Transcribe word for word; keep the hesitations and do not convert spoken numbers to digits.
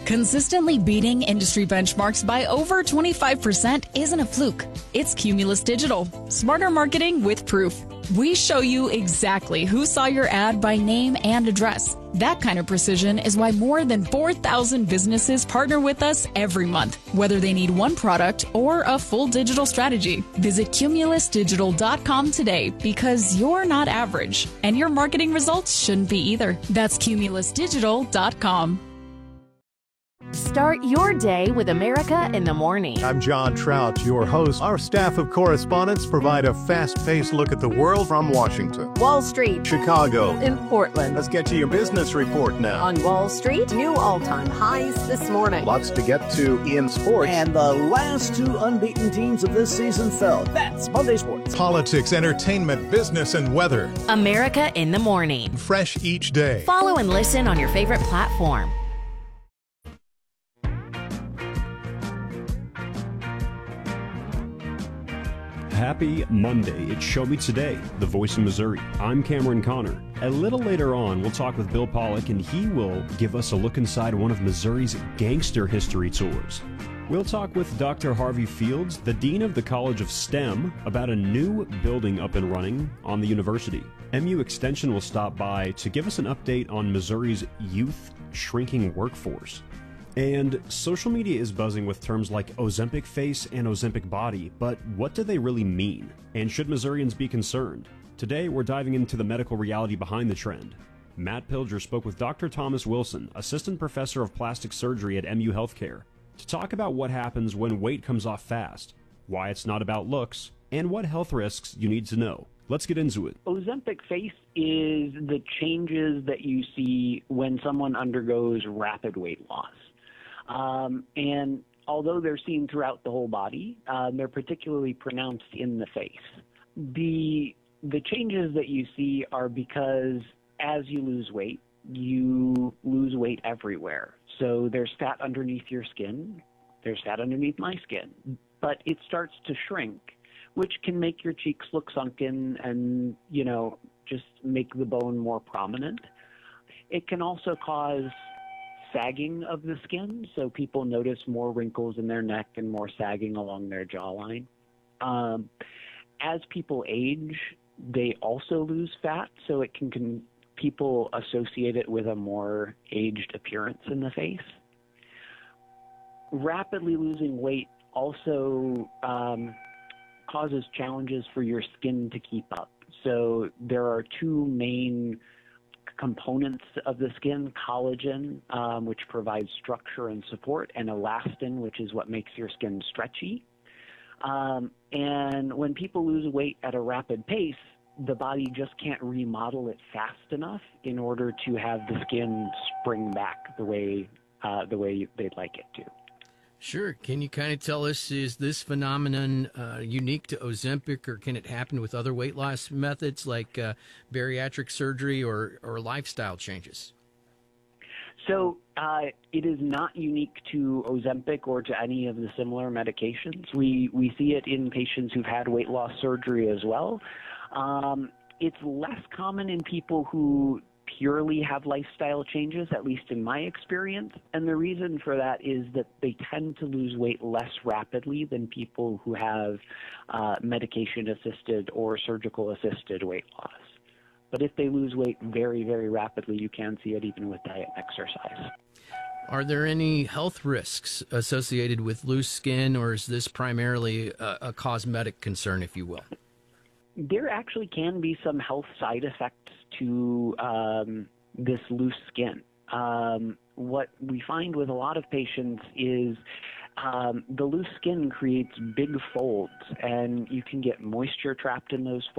Consistently beating industry benchmarks by over twenty-five percent isn't a fluke. It's Cumulus Digital. Smarter marketing with proof. We show you exactly who saw your ad by name and address. That kind of precision is why more than four thousand businesses partner with us every month, whether they need one product or a full digital strategy. Visit cumulus digital dot com today because you're not average, and your marketing results shouldn't be either. That's cumulus digital dot com. Start your day with America in the Morning. I'm John Trout, your host. Our staff of correspondents provide a fast-paced look at the world from Washington, Wall Street, Chicago, in Portland. Let's get to your business report now. On Wall Street, new all-time highs this morning. Lots to get to in sports. And the last two unbeaten teams of this season fell. That's Monday Sports. Politics, entertainment, business, and weather. America in the Morning. Fresh each day. Follow and listen on your favorite platform. Happy Monday. It's Show Me Today, the voice of Missouri. I'm Cameron Connor. A little later on, we'll talk with Bill Pollock, and he will give us a look inside one of Missouri's gangster history tours. We'll talk with Doctor Harvey Fields, the Dean of the College of STEM, about a new building up and running on the university. M U Extension will stop by to give us an update on Missouri's youth shrinking workforce. And social media is buzzing with terms like Ozempic face and Ozempic body, but what do they really mean? And should Missourians be concerned? Today, we're diving into the medical reality behind the trend. Matt Pilger spoke with Doctor Thomas Wilson, Assistant Professor of Plastic Surgery at M U Healthcare, to talk about what happens when weight comes off fast, why it's not about looks, and what health risks you need to know. Let's get into it. Ozempic face is the changes that you see when someone undergoes rapid weight loss. Um, and although they're seen throughout the whole body, uh, they're particularly pronounced in the face. The, the changes that you see are because as you lose weight, you lose weight everywhere. So there's fat underneath your skin, there's fat underneath my skin, but it starts to shrink, which can make your cheeks look sunken and, you know, just make the bone more prominent. It can also cause sagging of the skin, so people notice more wrinkles in their neck and more sagging along their jawline. Um, as people age, they also lose fat, so it can, can people associate it with a more aged appearance in the face. Rapidly losing weight also um, causes challenges for your skin to keep up. So there are two main components of the skin: collagen, um, which provides structure and support, and elastin, which is what makes your skin stretchy. Um, and when people lose weight at a rapid pace, the body just can't remodel it fast enough in order to have the skin spring back the way uh, the way they'd like it to. Sure. Can you kind of tell us, is this phenomenon uh, unique to Ozempic, or can it happen with other weight loss methods like uh, bariatric surgery or, or lifestyle changes? So uh, it is not unique to Ozempic or to any of the similar medications. We, we see it in patients who've had weight loss surgery as well. Um, it's less common in people who purely have lifestyle changes, at least in my experience. And the reason for that is that they tend to lose weight less rapidly than people who have uh, medication-assisted or surgical-assisted weight loss. But if they lose weight very, very rapidly, you can see it even with diet and exercise. Are there any health risks associated with loose skin, or is this primarily a, a cosmetic concern, if you will? There actually can be some health side effects to um, this loose skin. Um, what we find with a lot of patients is um, the loose skin creates big folds, and you can get moisture trapped in those folds.